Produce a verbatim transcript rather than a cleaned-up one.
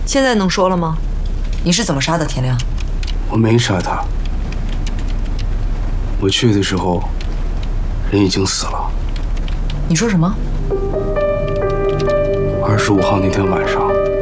现在能说了吗？你是怎么杀的田亮？ 我没杀他，我去的时候，人已经死了。 你说什么？ 二十五号那天晚上。